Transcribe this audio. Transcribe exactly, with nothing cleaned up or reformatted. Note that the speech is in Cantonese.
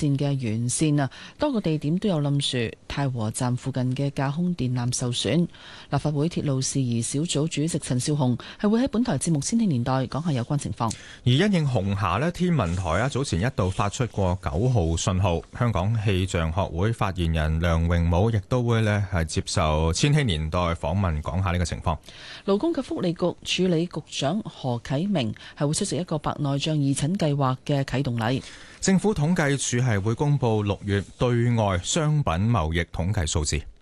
線嘅沿線啊，多個地點都有冧樹，太和站附近嘅架空電纜受損。立法會鐵路事宜小組主席陳紹雄係會喺本台節目《千禧年代》講下有關情況。 而因應紅霞咧，天文台啊早前一度發出過九號信號，香港氣象學會發言人梁榮武亦都會咧係接受《千禧年代》訪問，講下呢個情況。勞工及福利局處理局長何啟明係會出席一個白內障義診計劃嘅啟動禮。 政府統計處係會公布六月對外商品貿易統計數字。